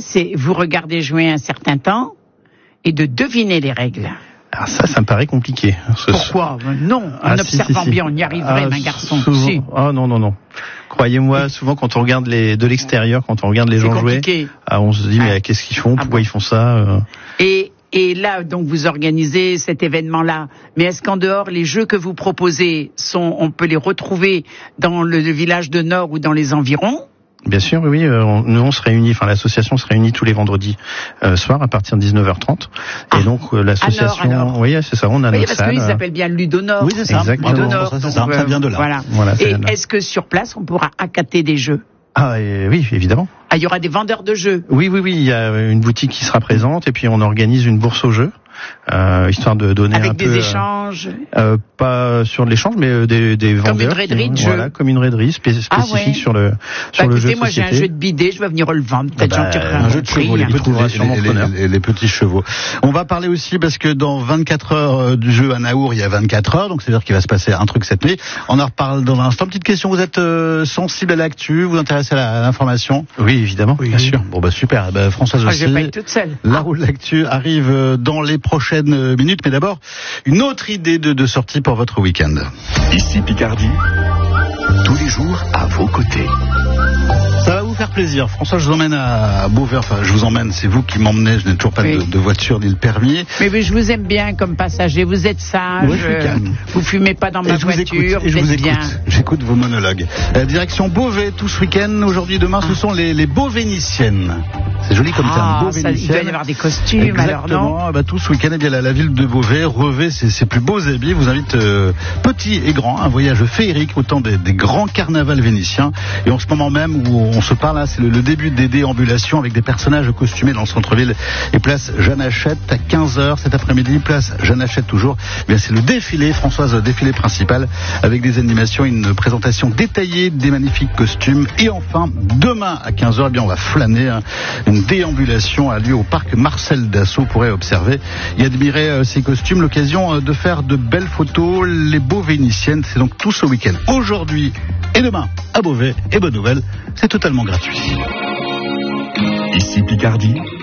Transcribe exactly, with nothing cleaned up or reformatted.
c'est vous regardez jouer un certain temps et de deviner les règles. Alors ça, ça me paraît compliqué. Ce... Pourquoi ? Non, en ah, observant si, si, si. bien, on y arriverait, ah, mon garçon. Souvent... Si. Oh non, non, non. Croyez-moi, souvent quand on regarde les... de l'extérieur, quand on regarde les c'est gens compliqué. jouer, ah, on se dit, mais ah. qu'est-ce qu'ils font ? Ah Pourquoi bon. ils font ça euh... Et, et là, donc, vous organisez cet événement-là. Mais est-ce qu'en dehors, les jeux que vous proposez, sont, on peut les retrouver dans le village de Nord ou dans les environs ? Bien sûr, oui. Euh, on, nous, on se réunit, enfin l'association se réunit tous les vendredis euh, soir à partir de dix-neuf heures trente. Ah, et donc euh, l'association, alors, alors. oui, c'est ça, on a oui, notre parce salle. qu'ils s'appellent bien Ludo Nord. Oui, c'est ça. Exactement. Ludo Nord, ça, donc, ça, ça vient de là. Voilà. Voilà, et là. est-ce que sur place, on pourra accater des jeux ? Ah et, oui, évidemment. Ah, il y aura des vendeurs de jeux. Oui, oui, oui. Il y a une boutique qui sera présente et puis on organise une bourse aux jeux. Euh, histoire de donner avec un des peu, échanges, euh, pas sur de l'échange, mais des, des vendeurs. Comme une raiderie de jeux. Voilà, comme une raiderie spé- spécifique ah ouais. sur le sur bah, le écoutez, jeu de moi société. j'ai un jeu de bidet, je vais venir le vendre. Peut-être bah, j'en tirerai un un jeu de prix, chevaux, les, hein. petits, les, les, les, les petits chevaux. On va parler aussi parce que dans vingt-quatre heures du jeu à Naour, il y a vingt-quatre heures, donc c'est-à-dire qu'il va se passer un truc cette nuit. On en reparle dans un instant. Petite question, vous êtes euh, sensible à l'actu, vous vous intéressez à, la, à l'information ? Oui, évidemment, oui, bien sûr. Bon bah super. Bah, Françoise Ah, aussi. je vais pas être toute seule. La roue de l'actu arrive dans les prochaines minutes, mais d'abord une autre idée de, de sortie pour votre week-end. Ici Picardie, tous les jours à vos côtés. Ça va vous faire plaisir. François, je vous emmène à Beauvais. Enfin, je vous emmène, c'est vous qui m'emmenez. Je n'ai toujours pas oui. de, de voiture ni le permis. Mais, mais je vous aime bien comme passager. Vous êtes sage. Ouais, je suis calme. Vous fumez pas dans Et ma je vous voiture. écoute, et je vous vous êtes écoute. bien. J'écoute vos monologues. Euh, direction Beauvais tout ce week-end. Aujourd'hui, demain, ce sont les, les Beauvénitiennes. C'est joli comme ah, terme. ça, il doit y avoir des costumes. Exactement. Alors non. Bah, tout ce week-end, eh bien, la, la ville de Beauvais revêt ses, ses plus beaux habits. Vous invite euh, petits et grands, un voyage féerique au temps des, des grands carnavals vénitiens. Et en ce moment même où on se parle, là, c'est le, le début des déambulations avec des personnages costumés dans le centre-ville. Et place Jeanne Hachette à quinze heures cet après-midi. Place Jeanne Hachette toujours. Eh bien, c'est le défilé, Françoise, défilé principal avec des animations, une présentation détaillée des magnifiques costumes. Et enfin, demain à quinze heures, eh bien, on va flâner. Hein, une déambulation a lieu au parc Marcel Dassault. Vous pourrez observer et admirer euh, ces costumes. L'occasion euh, de faire de belles photos. Les Beauvénitiennes, c'est donc tout ce week-end. Aujourd'hui et demain à Beauvais. Et bonne nouvelle, c'est totalement gratuit. Ici Picardie,